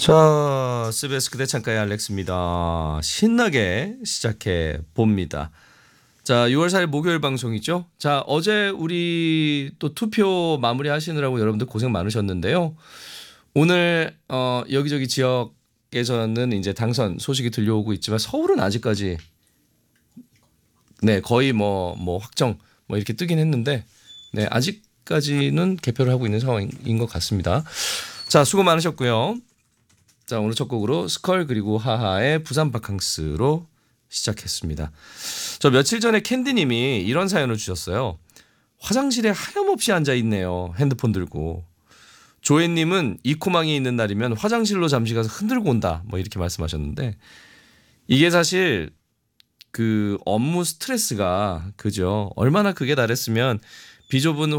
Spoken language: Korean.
자, SBS 그대 창가의 알렉스입니다. 신나게 시작해 봅니다. 자, 6월 4일 목요일 방송이죠. 자, 어제 우리 또 투표 마무리 하시느라고 여러분들 고생 많으셨는데요. 오늘 여기저기 지역에서는 이제 당선 소식이 들려오고 있지만 서울은 아직까지 거의 뭐 확정 뭐 이렇게 뜨긴 했는데 아직까지는 개표를 하고 있는 상황인 것 같습니다. 자, 수고 많으셨고요. 자, 오늘 첫 곡으로 스컬 그리고 하하의 부산 바캉스로 시작했습니다. 저 며칠 전에 캔디님이 이런 사연을 주셨어요. 화장실에 하염없이 앉아있네요. 핸드폰 들고. 조혜님은 이코망이 있는 날이면 화장실로 잠시 가서 흔들고 온다. 뭐 이렇게 말씀하셨는데 이게 사실 그 업무 스트레스가 그죠. 얼마나 그게 다랬으면 비좁은